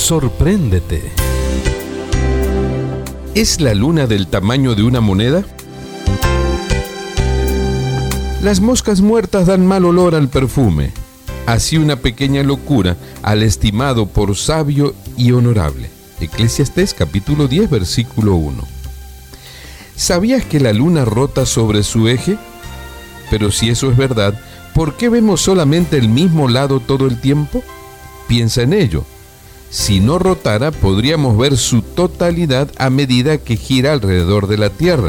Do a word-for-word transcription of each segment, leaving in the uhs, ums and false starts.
Sorpréndete. ¿Es la luna del tamaño de una moneda? Las moscas muertas dan mal olor al perfume. Así una pequeña locura al estimado por sabio y honorable. Eclesiastés capítulo diez, versículo uno. ¿Sabías que la luna rota sobre su eje? Pero si eso es verdad, ¿por qué vemos solamente el mismo lado todo el tiempo? Piensa en ello. Si no rotara, podríamos ver su totalidad a medida que gira alrededor de la Tierra.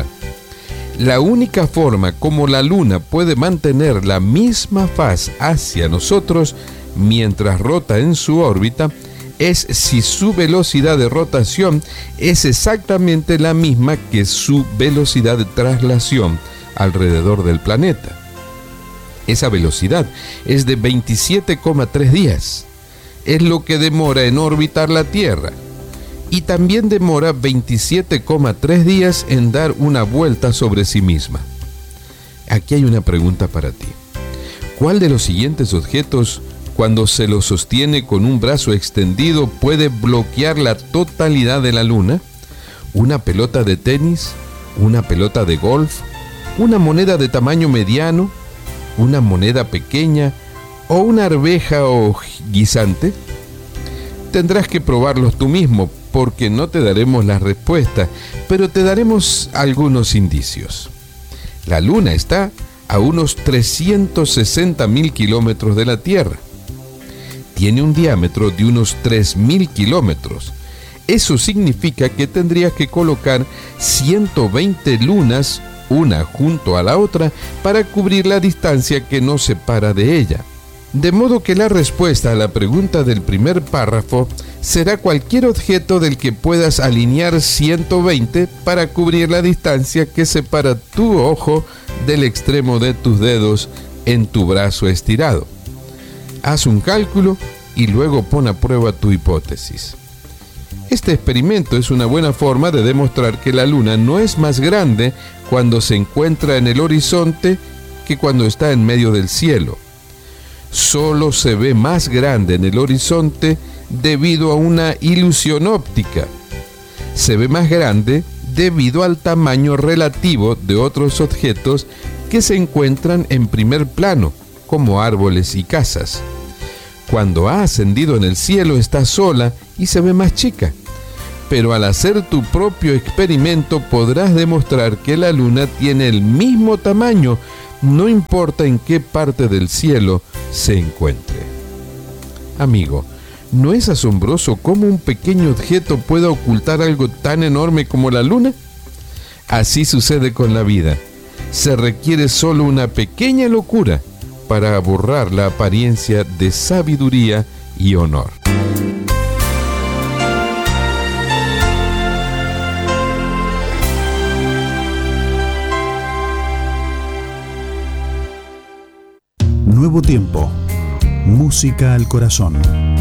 La única forma como la luna puede mantener la misma faz hacia nosotros mientras rota en su órbita es si su velocidad de rotación es exactamente la misma que su velocidad de traslación alrededor del planeta. Esa velocidad es de veintisiete coma tres días. Es lo que demora en orbitar la Tierra. Y también demora veintisiete coma tres días en dar una vuelta sobre sí misma. Aquí hay una pregunta para ti. ¿Cuál de los siguientes objetos, cuando se lo sostiene con un brazo extendido, puede bloquear la totalidad de la luna? ¿Una pelota de tenis? ¿Una pelota de golf? ¿Una moneda de tamaño mediano? ¿Una moneda pequeña? ¿O una arveja o guisante? Tendrás que probarlos tú mismo, porque no te daremos la respuesta, pero te daremos algunos indicios. La Luna está a unos trescientos sesenta mil kilómetros de la Tierra. Tiene un diámetro de unos tres mil kilómetros. Eso significa que tendrías que colocar ciento veinte lunas, una junto a la otra, para cubrir la distancia que nos separa de ella. De modo que la respuesta a la pregunta del primer párrafo será cualquier objeto del que puedas alinear ciento veinte para cubrir la distancia que separa tu ojo del extremo de tus dedos en tu brazo estirado. Haz un cálculo y luego pon a prueba tu hipótesis. Este experimento es una buena forma de demostrar que la luna no es más grande cuando se encuentra en el horizonte que cuando está en medio del cielo. Solo se ve más grande en el horizonte debido a una ilusión óptica. Se ve más grande debido al tamaño relativo de otros objetos que se encuentran en primer plano, como árboles y casas. Cuando ha ascendido en el cielo está sola y se ve más chica. Pero al hacer tu propio experimento podrás demostrar que la luna tiene el mismo tamaño, no importa en qué parte del cielo se encuentre. Amigo, ¿no es asombroso cómo un pequeño objeto puede ocultar algo tan enorme como la luna? Así sucede con la vida. Se requiere solo una pequeña locura para borrar la apariencia de sabiduría y honor. Nuevo tiempo. Música al corazón.